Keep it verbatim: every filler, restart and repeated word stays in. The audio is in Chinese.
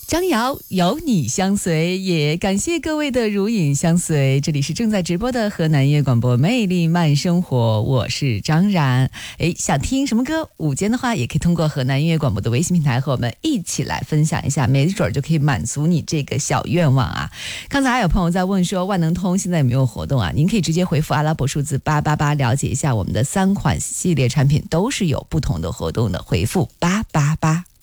张瑶有你相随，也感谢各位的如影相随。这里是正在直播的河南音乐广播魅力慢生活，我是张然。诶，想听什么歌？午间的话也可以通过河南音乐广播的微信平台和我们一起来分享一下，没准就可以满足你这个小愿望啊。刚才还有朋友在问说万能通现在有没有活动啊？您可以直接回复阿拉伯数字八八八了解一下，我们的三款系列产品都是有不同的活动的，回复八八八。